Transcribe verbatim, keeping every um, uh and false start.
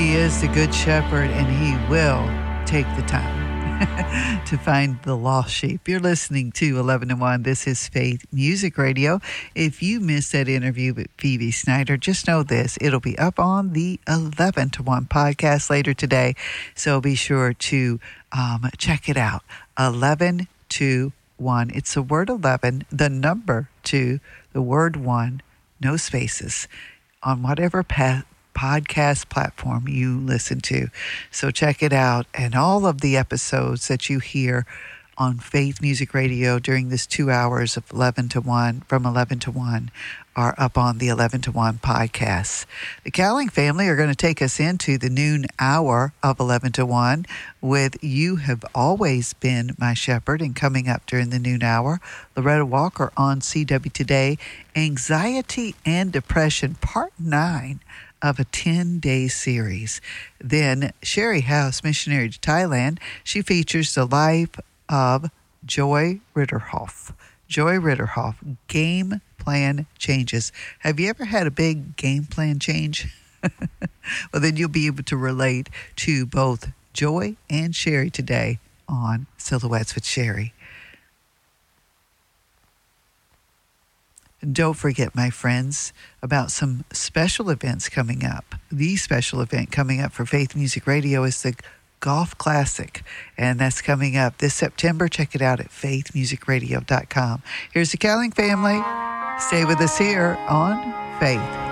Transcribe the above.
He is the Good Shepherd, and He will take the time to find the lost sheep. You're listening to eleven to one. This is Faith Music Radio. If you missed that interview with Phoebe Snyder, just know this. It'll be up on the eleven to one podcast later today, so be sure to um, check it out. eleven to one. It's the word eleven, the number two, the word one, no spaces, on whatever path podcast platform you listen to. So check it out. And all of the episodes that you hear on Faith Music Radio during this two hours of eleven to one, from eleven to one, are up on the eleven to one podcast. The Cowling family are going to take us into the noon hour of eleven to one with You Have Always Been My Shepherd, and coming up during the noon hour, Loretta Walker on C W Today, Anxiety and Depression, Part nine of a ten-day series. Then Sherry House, missionary to Thailand, she features the life of Joy Ritterhoff. Joy Ritterhoff, game plan changes. Have you ever had a big game plan change? Well, then you'll be able to relate to both Joy and Sherry today on Silhouettes with Sherry. Don't forget, my friends, about some special events coming up. The special event coming up for Faith Music Radio is the Golf Classic, and that's coming up this September. Check it out at faith music radio dot com. Here's the Cowling family. Stay with us here on Faith